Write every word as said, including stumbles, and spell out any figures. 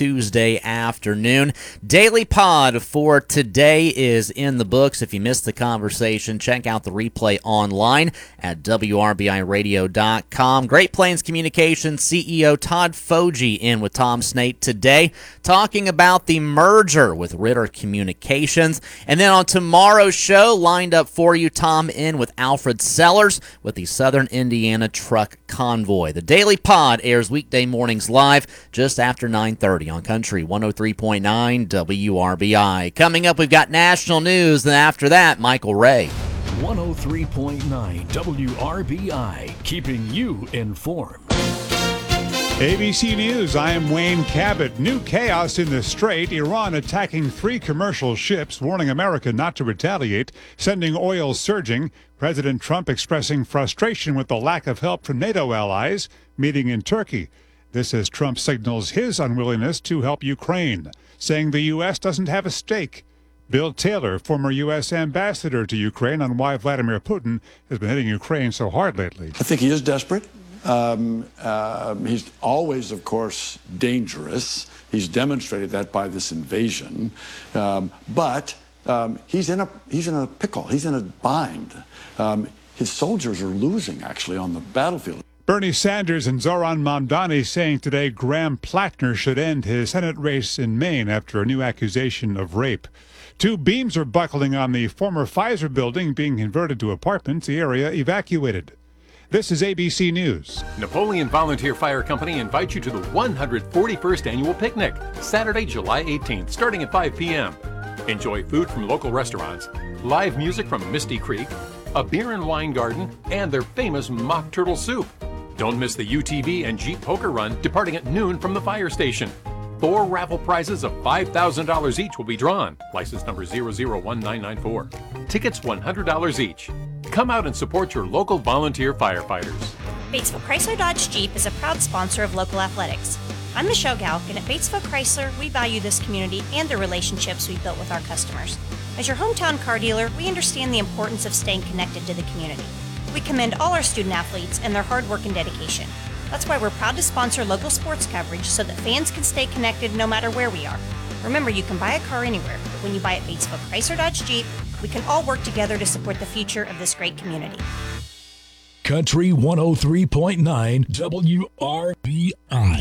Tuesday afternoon. Daily Pod for today is in the books. If you missed the conversation, check out the replay online at W R B I radio dot com. Great Plains Communications C E O Todd Foge in with Tom Snate today, talking about the merger with Ritter Communications. And then on tomorrow's show, lined up for you, Tom in with Alfred Sellers with the Southern Indiana Truck Convoy. The Daily Pod airs weekday mornings live just after nine thirty on Country one oh three point nine W R B I. Coming up, we've got national news, and after that, Michael Ray. one oh three point nine W R B I, keeping you informed. A B C News, I am Wayne Cabot. New chaos in the Strait. Iran attacking three commercial ships, warning America not to retaliate, sending oil surging. President Trump expressing frustration with the lack of help from NATO allies, meeting in Turkey. This as Trump signals his unwillingness to help Ukraine, saying the U S doesn't have a stake. Bill Taylor, former U S ambassador to Ukraine, on why Vladimir Putin has been hitting Ukraine so hard lately. I think he is desperate. Um, uh, he's always, of course, dangerous. He's demonstrated that by this invasion. Um, but um, he's in a he's in a pickle. He's in a bind. Um, his soldiers are losing, actually, on the battlefield. Bernie Sanders and Zoran Mamdani saying today Graham Plattner should end his Senate race in Maine after a new accusation of rape. Two beams are buckling on the former Pfizer building being converted to apartments, the area evacuated. This is A B C News. Napoleon Volunteer Fire Company invites you to the one hundred forty-first Annual Picnic, Saturday, July eighteenth, starting at five p.m. Enjoy food from local restaurants, live music from Misty Creek, a beer and wine garden, and their famous mock turtle soup. Don't miss the U T V and Jeep Poker Run departing at noon from the fire station. Four raffle prizes of five thousand dollars each will be drawn. License number zero zero one nine nine four. Tickets one hundred dollars each. Come out and support your local volunteer firefighters. Batesville Chrysler Dodge Jeep is a proud sponsor of local athletics. I'm Michelle Galk, and at Batesville Chrysler, we value this community and the relationships we've built with our customers. As your hometown car dealer, we understand the importance of staying connected to the community. We commend all our student athletes and their hard work and dedication. That's why we're proud to sponsor local sports coverage so that fans can stay connected no matter where we are. Remember, you can buy a car anywhere, but when you buy at Batesville Chrysler Dodge Jeep, we can all work together to support the future of this great community. Country one oh three point nine W R B I.